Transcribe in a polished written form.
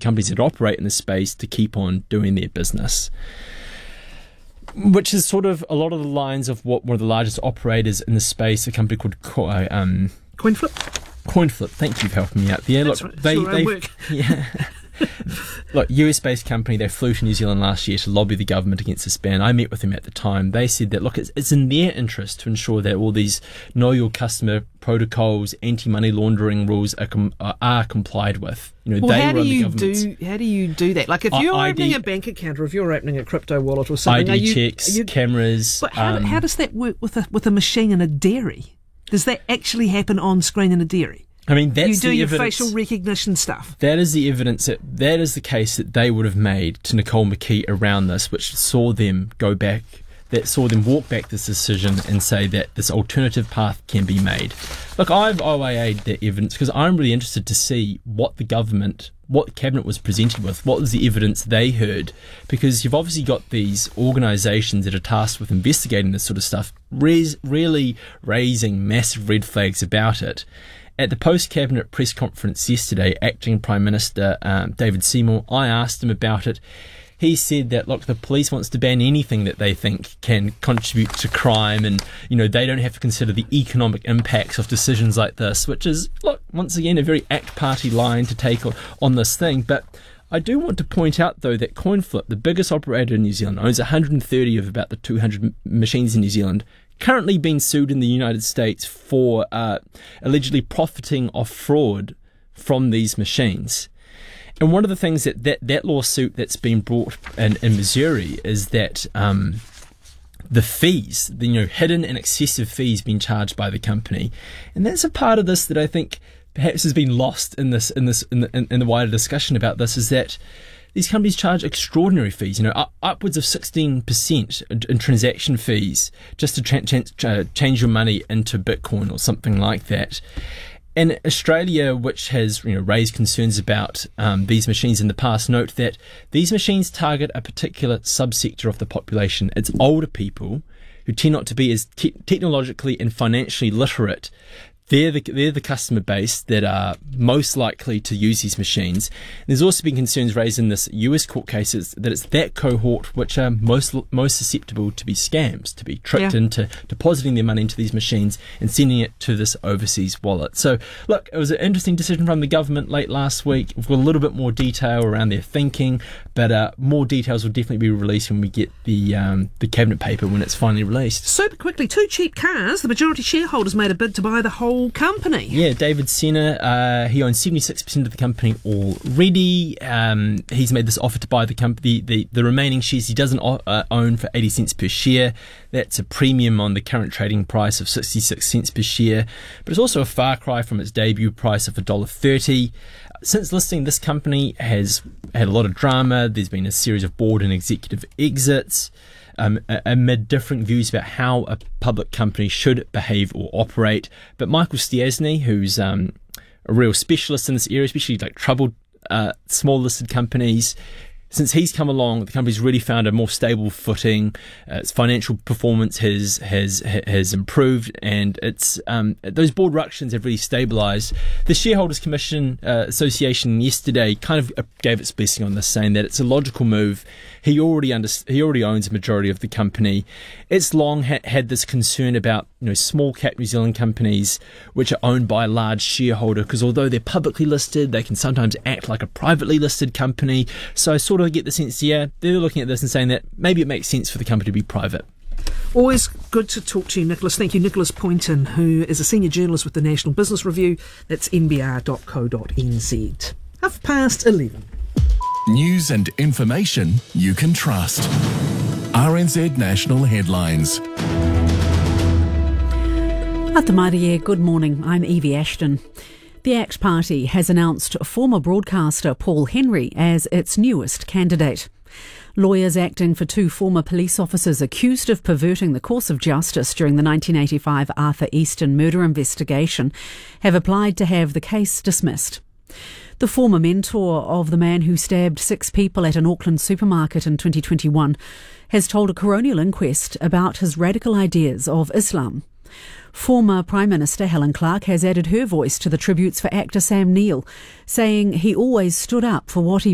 companies that operate in this space to keep on doing their business. Which is sort of a lot of the lines of what one of the largest operators in the space, a company called CoinFlip. CoinFlip. Thank you for helping me out there. That's Look, right. they work. yeah. Look, US-based company, they flew to New Zealand last year to lobby the government against this ban. I met with them at the time. They said that, look, it's in their interest to ensure that all these know your customer protocols, anti-money laundering rules are complied with. Well, how do you do that? Like, if you're opening a bank account or if you're opening a crypto wallet or something, ID checks, cameras. But how does that work with a machine in a dairy? Does that actually happen on screen in a dairy? I mean, that's you do the your evidence. Facial recognition stuff. That is the evidence that is the case that they would have made to Nicole McKee around this, which saw them walk back this decision and say that this alternative path can be made. Look, I've OIA'd that evidence because I'm really interested to see what the Cabinet was presented with, what was the evidence they heard, because you've obviously got these organisations that are tasked with investigating this sort of stuff, really raising massive red flags about it. At the post-cabinet press conference yesterday, Acting Prime Minister David Seymour, I asked him about it. He said that, look, the police wants to ban anything that they think can contribute to crime and, they don't have to consider the economic impacts of decisions like this, which is, look, once again, a very ACT Party line to take on this thing. But I do want to point out, though, that CoinFlip, the biggest operator in New Zealand, owns 130 of about the 200 machines in New Zealand, currently being sued in the United States for allegedly profiting off fraud from these machines. And one of the things that lawsuit that's been brought in Missouri is that the fees, hidden and excessive fees being charged by the company, and that's a part of this that I think perhaps has been lost in the wider discussion about this, is that these companies charge extraordinary fees, upwards of 16% in transaction fees just to change your money into Bitcoin or something like that. And Australia, which has raised concerns about these machines in the past, note that these machines target a particular subsector of the population. It's older people who tend not to be as technologically and financially literate. They're the customer base that are most likely to use these machines. There's also been concerns raised in this US court cases that it's that cohort which are most susceptible to be scams, to be tricked into depositing their money into these machines and sending it to this overseas wallet. So, look, it was an interesting decision from the government late last week. We've got a little bit more detail around their thinking, but more details will definitely be released when we get the cabinet paper when it's finally released. Super quickly, Two Cheap Cars, the majority shareholders made a bid to buy the whole company. Yeah, David Senna, he owns 76% of the company already. He's made this offer to buy the company. The remaining shares he doesn't own for 80 cents per share. That's a premium on the current trading price of 66 cents per share. But it's also a far cry from its debut price of $1.30. Since listing, this company has had a lot of drama. There's been a series of board and executive exits amid different views about how a public company should behave or operate. But Michael Stiassny, who's a real specialist in this area, especially like troubled small listed companies, since he's come along, the company's really found a more stable footing. Its financial performance has improved, and it's those board ructions have really stabilised. The Shareholders Commission Association yesterday kind of gave its blessing on this, saying that it's a logical move. He already owns a majority of the company. It's long had this concern about small cap New Zealand companies which are owned by a large shareholder, because although they're publicly listed, they can sometimes act like a privately listed company. So I sort of get the sense, they're looking at this and saying that maybe it makes sense for the company to be private. Always good to talk to you, Nicholas. Thank you, Nicholas Poynton, who is a senior journalist with the National Business Review. That's nbr.co.nz. 11:30. News and information you can trust. RNZ National Headlines. Atamarie, good morning. I'm Evie Ashton. The ACT Party has announced former broadcaster Paul Henry as its newest candidate. Lawyers acting for two former police officers accused of perverting the course of justice during the 1985 Arthur Easton murder investigation have applied to have the case dismissed. The former mentor of the man who stabbed 6 people at an Auckland supermarket in 2021 has told a coronial inquest about his radical ideas of Islam. Former Prime Minister Helen Clark has added her voice to the tributes for actor Sam Neill, saying he always stood up for what he